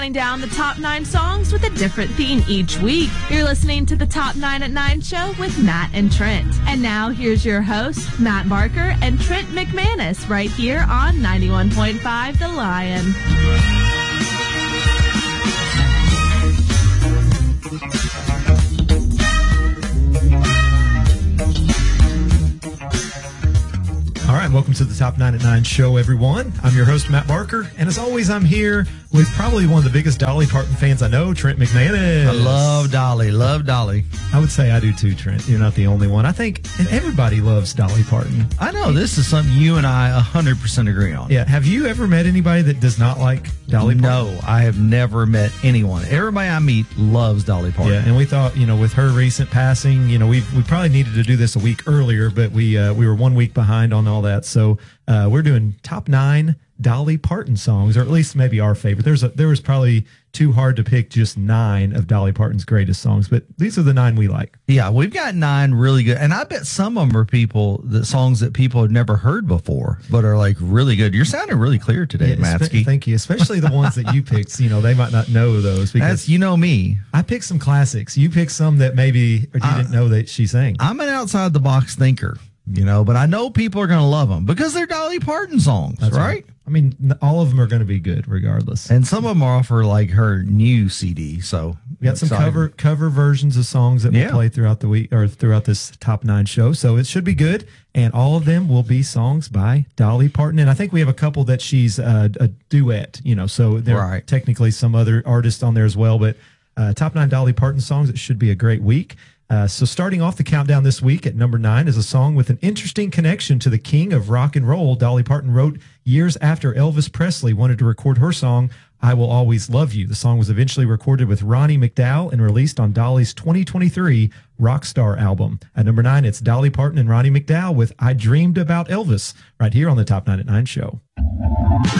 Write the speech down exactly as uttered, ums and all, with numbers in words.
Down the top nine songs with a different theme each week. You're listening to the Top nine at nine show with Matt and Trent. And now here's your hosts, Matt Barker and Trent McManus, right here on ninety-one point five The Lion. All right, welcome to the Top nine at nine show, everyone. I'm your host, Matt Barker, and as always, I'm here with probably one of the biggest Dolly Parton fans I know, Trent McManus. I love Dolly, love Dolly. I would say I do too, Trent. You're not the only one. I think, and everybody loves Dolly Parton. I know, this is something you and I one hundred percent agree on. Yeah, have you ever met anybody that does not like Dolly Parton? No, I have never met anyone. Everybody I meet loves Dolly Parton. Yeah, and we thought, you know, with her recent passing, you know, we we probably needed to do this a week earlier, but we uh, we were one week behind on all that. So uh, we're doing top nine Dolly Parton songs, or at least maybe our favorite. There's a, there was probably too hard to pick just nine of Dolly Parton's greatest songs, but these are the nine we like. Yeah, we've got nine really good, and I bet some of them are people that songs that people have never heard before, but are like really good. You're sounding really clear today, yeah, Matsky. Thank you, especially the ones that you picked. You know, they might not know those because That's, you know me. I picked some classics. You picked some that maybe or you uh, didn't know that she sang. I'm an outside the box thinker. You know, but I know people are going to love them because they're Dolly Parton songs, right? right? I mean, all of them are going to be good regardless. And some of them are off for like her new C D. So we got some exciting. cover cover versions of songs that we'll yeah. play throughout the week or throughout this top nine show. So it should be good. And all of them will be songs by Dolly Parton. And I think we have a couple that she's uh, a duet, you know, so there are right. technically some other artists on there as well. But uh, top nine Dolly Parton songs, it should be a great week. Uh, so starting off the countdown this week at number nine is a song with an interesting connection to the king of rock and roll. Dolly Parton wrote years after Elvis Presley wanted to record her song, I Will Always Love You. The song was eventually recorded with Ronnie McDowell and released on Dolly's twenty twenty-three Rockstar album. At number nine, it's Dolly Parton and Ronnie McDowell with I Dreamed About Elvis right here on the Top nine at nine show.